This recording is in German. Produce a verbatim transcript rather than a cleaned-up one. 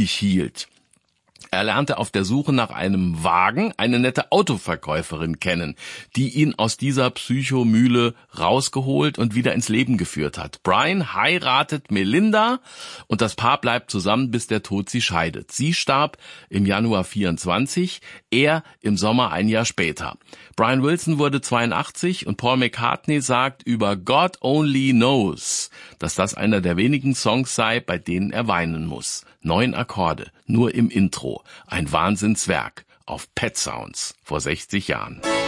sich hielt. Er lernte auf der Suche nach einem Wagen eine nette Autoverkäuferin kennen, die ihn aus dieser Psychomühle rausgeholt und wieder ins Leben geführt hat. Brian heiratet Melinda und das Paar bleibt zusammen, bis der Tod sie scheidet. Sie starb im Januar vierundzwanzig, er im Sommer ein Jahr später. Brian Wilson wurde zweiundachtzig und Paul McCartney sagt über God Only Knows, dass das einer der wenigen Songs sei, bei denen er weinen muss. Neun Akkorde, nur im Intro. Ein Wahnsinnswerk auf Pet Sounds vor sechzig Jahren.